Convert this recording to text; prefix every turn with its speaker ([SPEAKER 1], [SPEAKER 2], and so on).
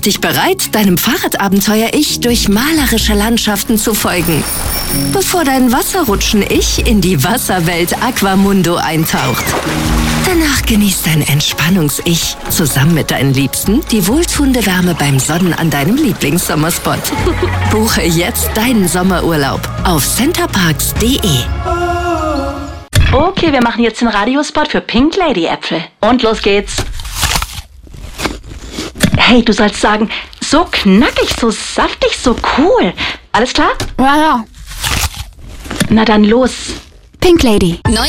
[SPEAKER 1] dich bereit, deinem Fahrradabenteuer-Ich durch malerische Landschaften zu folgen, bevor dein Wasserrutschen-Ich in die Wasserwelt Aquamundo eintaucht. Danach genießt dein Entspannungs-Ich zusammen mit deinen Liebsten die wohltuende Wärme beim Sonnen an deinem Lieblingssommerspot. Buche jetzt deinen Sommerurlaub auf centerparks.de.
[SPEAKER 2] Okay, wir machen jetzt den Radiospot für Pink Lady Äpfel. Und los geht's. Hey, du sollst sagen, so knackig, so saftig, so cool. Alles klar?
[SPEAKER 3] Ja.
[SPEAKER 2] Na dann los.
[SPEAKER 3] Pink Lady.